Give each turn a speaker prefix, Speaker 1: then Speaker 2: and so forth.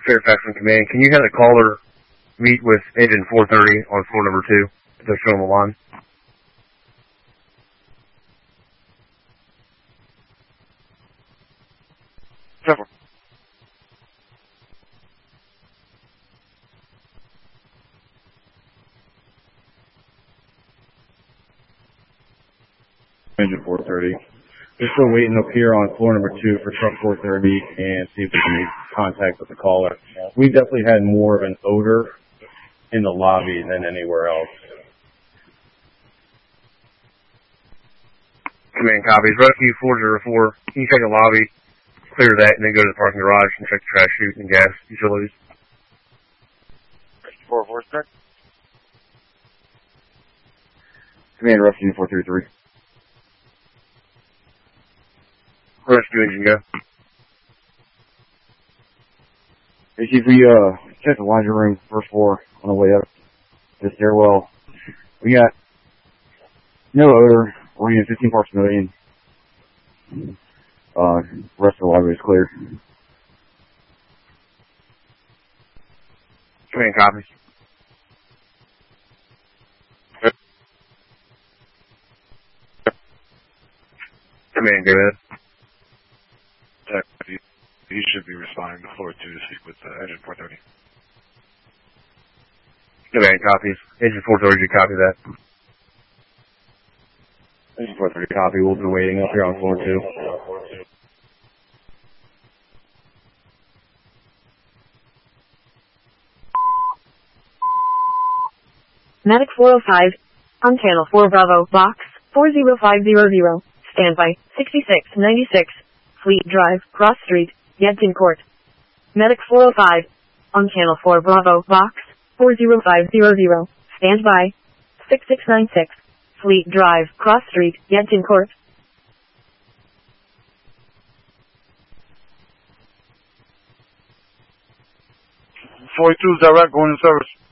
Speaker 1: Fairfax from Command. Can you have a caller meet with engine 430 on floor number 2? If they're still on the line.
Speaker 2: Several.
Speaker 3: Engine 430. We're still waiting up here on floor number 2 for truck 430 and see if we can make contact with the caller. We definitely had more of an odor in the lobby than anywhere else.
Speaker 1: Command copies. Rescue 404. Can you check the lobby, clear that, and then go to the parking garage and check the trash chute and gas utilities?
Speaker 2: 404, correct?
Speaker 3: Command Rescue 433.
Speaker 1: Rescue engine go.
Speaker 3: Hey, Chief, we checked the laundry room, first floor, on the way up the stairwell. We got no odor. We're using 15 parts per million. Rest of the lobby is clear.
Speaker 1: Command copies. Command, go ahead.
Speaker 2: He should be responding to floor 2 to speak with engine 430.
Speaker 1: Command copies. Engine 430, you copy that?
Speaker 3: Engine 430 copy. We'll be waiting up here on floor 2.
Speaker 4: Medic 405, on channel 4 Bravo, box 40500, standby 6696, Fleet Drive, Cross Street, Yedton Court. Medic 405, on channel 4 Bravo, box 40500, standby 6696, Fleet Drive, Cross Street, Yedton Court.
Speaker 2: 42 direct, going in service.